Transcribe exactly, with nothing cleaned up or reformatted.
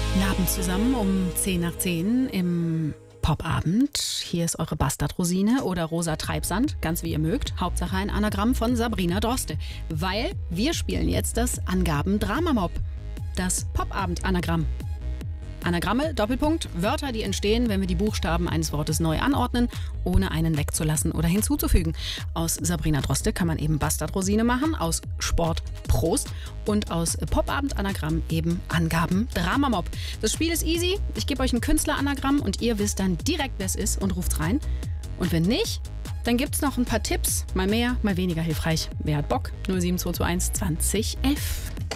Guten Abend zusammen um zehn nach zehn im Popabend. Hier ist eure Bastardrosine oder Rosa Treibsand, ganz wie ihr mögt. Hauptsache ein Anagramm von Sabrina Droste. Weil wir spielen jetzt das Angaben-Drama-Mob. Das Popabend-Anagramm. Anagramme, Doppelpunkt, Wörter, die entstehen, wenn wir die Buchstaben eines Wortes neu anordnen, ohne einen wegzulassen oder hinzuzufügen. Aus Sabrina Droste kann man eben Bastardrosine machen, aus Sport Prost und aus Popabend-Anagramm eben Angaben-Drama-Mob. Das Spiel ist easy, ich gebe euch ein Künstler-Anagramm und ihr wisst dann direkt, wer es ist und ruft rein. Und wenn nicht, dann gibt es noch ein paar Tipps, mal mehr, mal weniger hilfreich. Wer hat Bock? null sieben zwei zwei eins zwanzig elf.